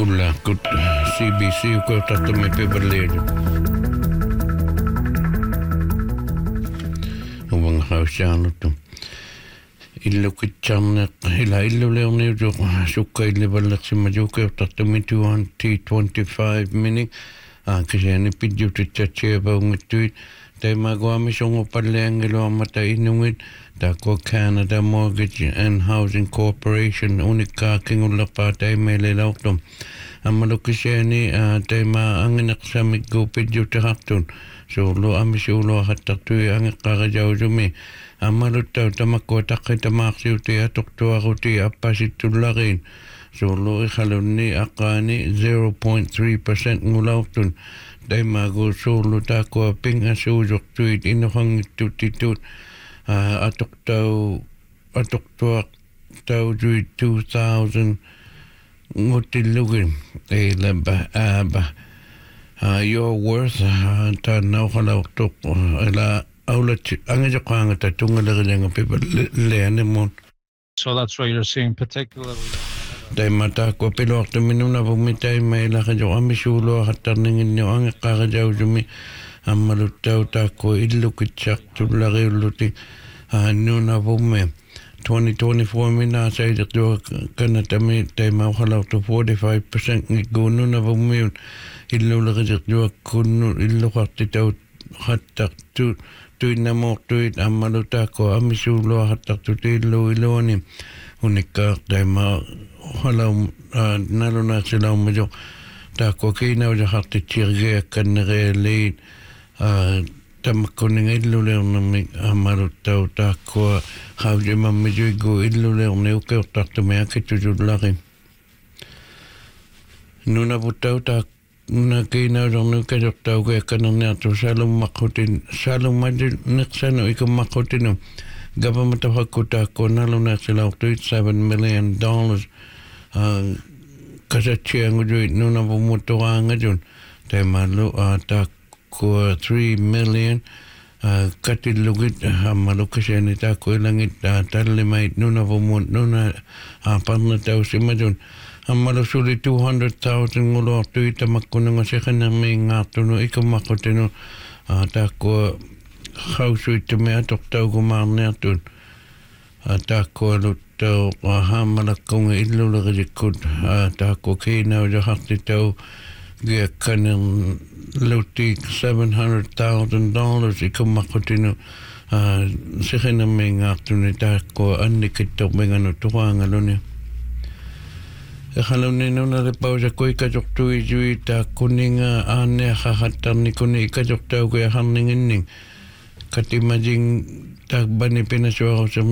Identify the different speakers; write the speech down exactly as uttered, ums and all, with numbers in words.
Speaker 1: Ulla kut C B C ko tatame peberled. Ubang hausyanutu. Illu kitchanne ila illu leoni jo sukka ille ballaksi majuke tatame twenty twenty-five mini. Ankaseni pidjuti tjacheba ungituit. Teema guamisongo palleangelo amata inungit. Tako Canada Mortgage and Housing Corporation unikka kingulla pa teimele lauktum. Amalukiseni teema anginaksamik gupidjuti haktun. Sulu amisulo hattatui angikarajaujumi. Amalutau tamakko takkita maaksiuti atuktuaruti appasittullarin. Sulu ikhalunni akani zero point three percent ngulautun. Teema gu sulu tako pinga suujuktuit inuhangitutitut. Uh, atuk tau atuk tuak tau jui two thousand ngutilugin e leba aba uh, your worth uh, ta nau khala tuk ila aula anga jakwanga ta tunga laganga people leane mon.
Speaker 2: So that's why you're seeing particularly
Speaker 1: dai mata ko pelo to minuna bumitai mai la ka jo amisulo hatarningin yo anga ka jau jumi amalu tau ta ko illu kitchak tu lagi luti nuna bume twenty twenty-four mina sai de do kana tami tai ma khala to forty-five percent ni go nuna bume illu lagi de do kunu illu khatti tau hatta tu tu namo tu amalu ta ko amisulo hatta tu illu iloni unika tai ma khala naluna sila majo ta ko kina ja hatti tirge kanre le tamakoning illu le nami amaru tau ta ko hauje mamiju go illu le ne ko ta to me ke tu lagi nuna butau ta na kina jo no ke ta ko kanana to salum makotin salum majil nixano ikum makotin government of Hakuta ko naluna sila seven million dollars uh, kasa chiang jo nuna bumuto anga jon te malu ta ko three million uh, katil lugit hamalu kaseni ta ko langit talle mai nuna bumut nuna panna tau simajon hamalu suli two hundred thousand ngulo tu itamakuna ngasekana me ngatuno ikamakoteno ta ko hausui te mea tok tau kumarne atun. A tako alu tau a hamala konga illu laga jikut. A tako kina o jahakti tau gia kanin lauti seven hundred thousand dollars i kumakotinu. A sikina me ngatuni tako andikito mengano tuwanga luni. E haluni nuna le pausa koi kajok tui jui ta kuninga ane hahatarni kuni kajok tau kuya hanninginning. Kati majing tak bani penasua